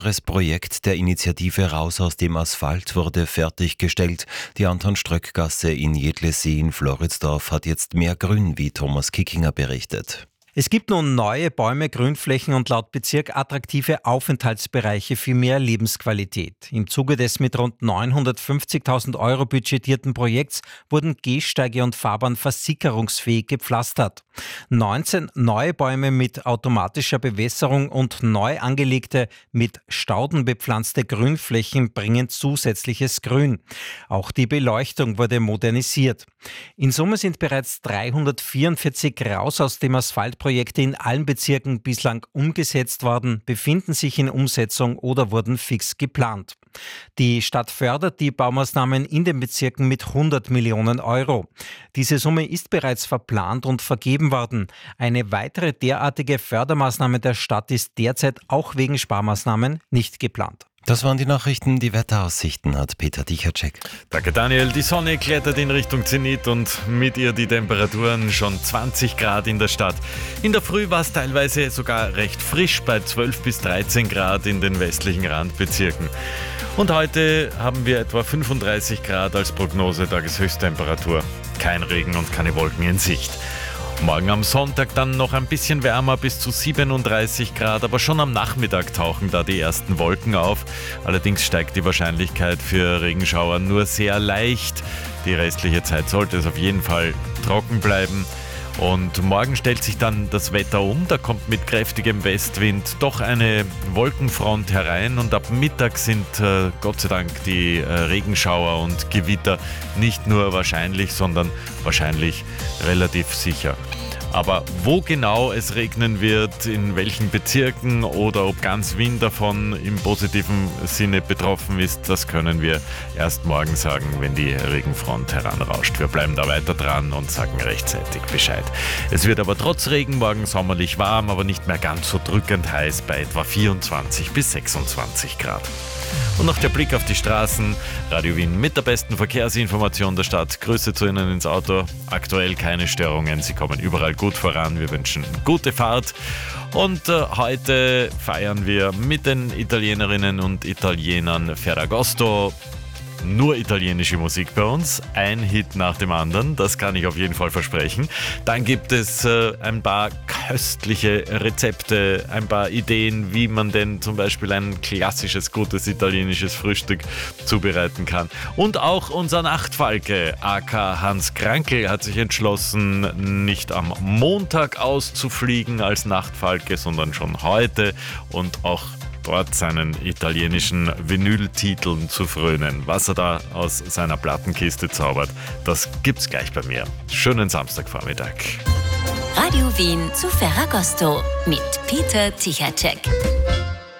Das Projekt der Initiative Raus aus dem Asphalt wurde fertiggestellt. Die Anton-Ströck-Gasse in Jedlesee in Floridsdorf hat jetzt mehr Grün, wie Thomas Kickinger berichtet. Es gibt nun neue Bäume, Grünflächen und laut Bezirk attraktive Aufenthaltsbereiche für mehr Lebensqualität. Im Zuge des mit rund 950.000 € budgetierten Projekts wurden Gehsteige und Fahrbahn versickerungsfähig gepflastert. 19 neue Bäume mit automatischer Bewässerung und neu angelegte, mit Stauden bepflanzte Grünflächen bringen zusätzliches Grün. Auch die Beleuchtung wurde modernisiert. In Summe sind bereits 344 Raus aus dem Asphalt Projekte in allen Bezirken bislang umgesetzt worden, befinden sich in Umsetzung oder wurden fix geplant. Die Stadt fördert die Baumaßnahmen in den Bezirken mit 100 Millionen €. Diese Summe ist bereits verplant und vergeben worden. Eine weitere derartige Fördermaßnahme der Stadt ist derzeit auch wegen Sparmaßnahmen nicht geplant. Das waren die Nachrichten. Die Wetteraussichten hat Peter Dichacek. Danke Daniel. Die Sonne klettert in Richtung Zenit und mit ihr die Temperaturen schon 20 Grad in der Stadt. In der Früh war es teilweise sogar recht frisch bei 12 bis 13 Grad in den westlichen Randbezirken. Und heute haben wir etwa 35 Grad als Prognose Tageshöchsttemperatur. Kein Regen und keine Wolken in Sicht. Morgen am Sonntag dann noch ein bisschen wärmer bis zu 37 Grad, aber schon am Nachmittag tauchen da die ersten Wolken auf. Allerdings steigt die Wahrscheinlichkeit für Regenschauer nur sehr leicht. Die restliche Zeit sollte es auf jeden Fall trocken bleiben. Und morgen stellt sich dann das Wetter um, da kommt mit kräftigem Westwind doch eine Wolkenfront herein und ab Mittag sind Gott sei Dank die Regenschauer und Gewitter nicht nur wahrscheinlich, sondern wahrscheinlich relativ sicher. Aber wo genau es regnen wird, in welchen Bezirken oder ob ganz Wien davon im positiven Sinne betroffen ist, das können wir erst morgen sagen, wenn die Regenfront heranrauscht. Wir bleiben da weiter dran und sagen rechtzeitig Bescheid. Es wird aber trotz Regen morgen sommerlich warm, aber nicht mehr ganz so drückend heiß bei etwa 24 bis 26 Grad. Und noch der Blick auf die Straßen. Radio Wien mit der besten Verkehrsinformation der Stadt. Grüße zu Ihnen ins Auto. Aktuell keine Störungen. Sie kommen überall gut voran. Wir wünschen gute Fahrt. Und heute feiern wir mit den Italienerinnen und Italienern Ferragosto. Nur italienische Musik bei uns, ein Hit nach dem anderen, das kann ich auf jeden Fall versprechen. Dann gibt es ein paar köstliche Rezepte, ein paar Ideen, wie man denn zum Beispiel ein klassisches, gutes italienisches Frühstück zubereiten kann. Und auch unser Nachtfalke, aka Hans Krankel, hat sich entschlossen, nicht am Montag auszufliegen als Nachtfalke, sondern schon heute und auch dort seinen italienischen Vinyltiteln zu frönen. Was er da aus seiner Plattenkiste zaubert, das gibt's gleich bei mir. Schönen Samstagvormittag. Radio Wien zu Ferragosto mit Peter Dichacek.